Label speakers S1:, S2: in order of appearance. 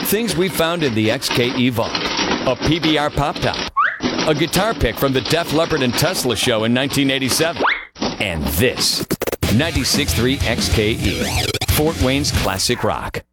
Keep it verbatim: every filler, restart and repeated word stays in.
S1: things we found in the X K E vault. A P B R pop top. A guitar pick from the Def Leppard and Tesla show in nineteen eighty-seven. And this. ninety-six point three X K E. Fort Wayne's classic rock.